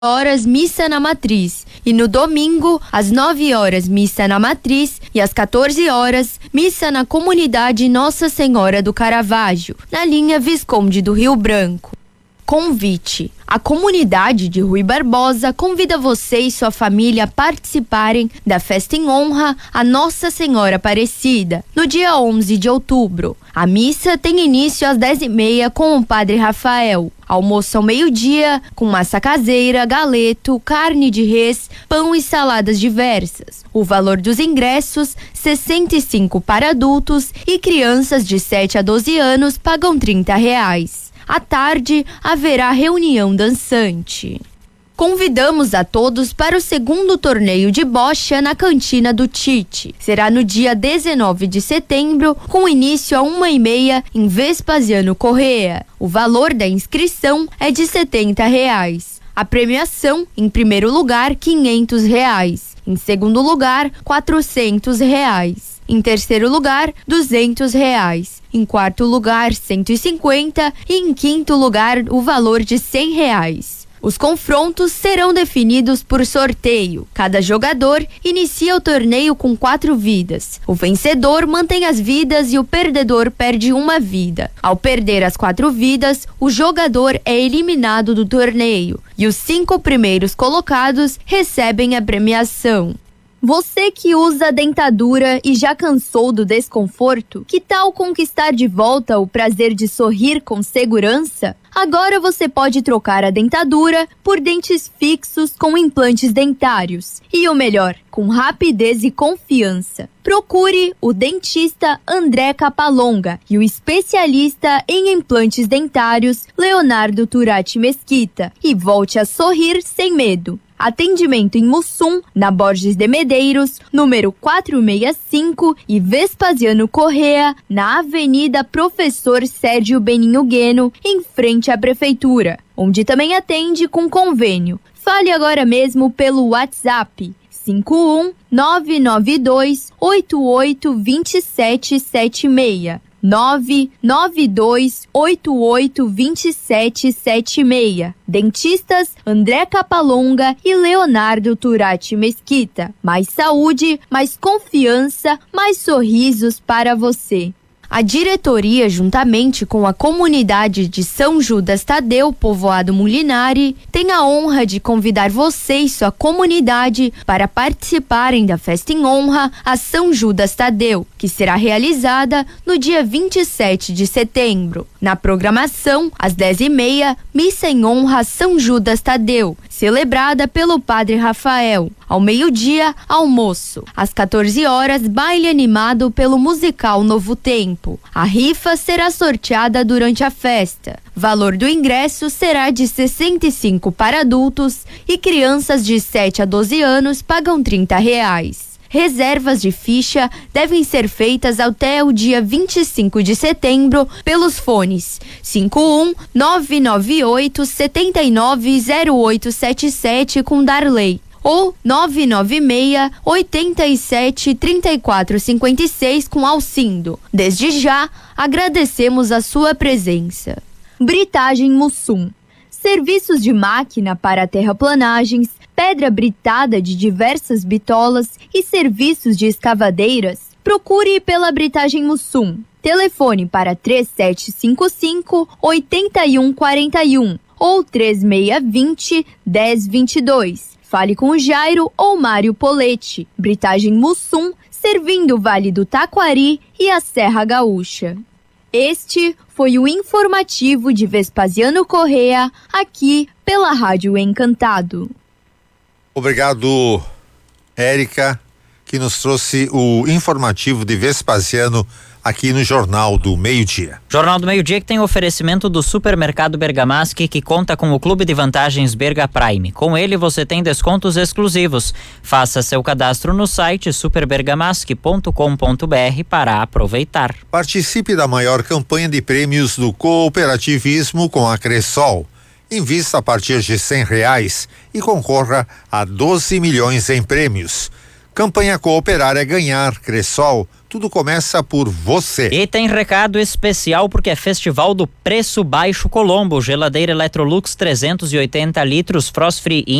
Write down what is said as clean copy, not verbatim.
horas, missa na Matriz. E no domingo, às 9 horas, missa na Matriz. E às 14 horas, missa na comunidade Nossa Senhora do Caravaggio, na linha Visconde do Rio Branco. Convite. A comunidade de Rui Barbosa convida você e sua família a participarem da festa em honra a Nossa Senhora Aparecida, no dia 11 de outubro. A missa tem início às 10h30 com o Padre Rafael. Almoço ao meio-dia, com massa caseira, galeto, carne de res, pão e saladas diversas. O valor dos ingressos, R$ 65 para adultos e crianças de 7 a 12 anos pagam R$ 30. À tarde, haverá reunião dançante. Convidamos a todos para o segundo torneio de bocha na cantina do Tite. Será no dia 19 de setembro, com início a 1h30 em Vespasiano Corrêa. O valor da inscrição é de R$ 70. A premiação, em primeiro lugar, R$ 500. Em segundo lugar, R$ 400. Em terceiro lugar, R$ 200. Em quarto lugar, R$ 150 e em quinto lugar, o valor de R$ 100. Os confrontos serão definidos por sorteio. Cada jogador inicia o torneio com 4 vidas. O vencedor mantém as vidas e o perdedor perde 1 vida. Ao perder as 4 vidas, o jogador é eliminado do torneio e os 5 primeiros colocados recebem a premiação. Você que usa dentadura e já cansou do desconforto, que tal conquistar de volta o prazer de sorrir com segurança? Agora você pode trocar a dentadura por dentes fixos com implantes dentários. E o melhor, com rapidez e confiança. Procure o dentista André Capalonga e o especialista em implantes dentários Leonardo Turati Mesquita e volte a sorrir sem medo. Atendimento em Mussum, na Borges de Medeiros, número 465 e Vespasiano Corrêa, na Avenida Professor Sérgio Beninho Gueno, em frente à Prefeitura, onde também atende com convênio. Fale agora mesmo pelo WhatsApp 51992882776. 992882776. Dentistas André Capalonga e Leonardo Turati Mesquita. Mais saúde, mais confiança, mais sorrisos para você. A diretoria, juntamente com a comunidade de São Judas Tadeu, povoado Molinari, tem a honra de convidar você e sua comunidade para participarem da festa em honra a São Judas Tadeu, que será realizada no dia 27 de setembro. Na programação, às 10h30, missa em honra a São Judas Tadeu, celebrada pelo Padre Rafael. Ao meio-dia, almoço. Às 14 horas, baile animado pelo musical Novo Tempo. A rifa será sorteada durante a festa. Valor do ingresso será de R$ 65 para adultos e crianças de 7 a 12 anos pagam R$ 30. Reservas de ficha devem ser feitas até o dia 25 de setembro pelos fones 51998790877 com Darley ou 996-87-3456 com Alcindo. Desde já, agradecemos a sua presença. Britagem Mussum. Serviços de máquina para terraplanagens, pedra britada de diversas bitolas e serviços de escavadeiras. Procure pela Britagem Mussum. Telefone para 3755-8141 ou 3620-1022. Fale com o Jairo ou Mário Poletti. Britagem Mussum, servindo o Vale do Taquari e a Serra Gaúcha. Este foi o informativo de Vespasiano Corrêa, aqui pela Rádio Encantado. Obrigado, Érica, que nos trouxe o informativo de Vespasiano aqui no Jornal do Meio-Dia. Jornal do Meio-Dia que tem oferecimento do Supermercado Bergamaschi, que conta com o Clube de Vantagens Berga Prime. Com ele você tem descontos exclusivos. Faça seu cadastro no site superbergamaschi.com.br para aproveitar. Participe da maior campanha de prêmios do cooperativismo com a Cressol. Invista a partir de R$ 100 e concorra a 12 milhões em prêmios. Campanha Cooperar é Ganhar. Cressol, tudo começa por você. E tem recado especial porque é Festival do Preço Baixo Colombo. Geladeira Electrolux 380 litros Frost Free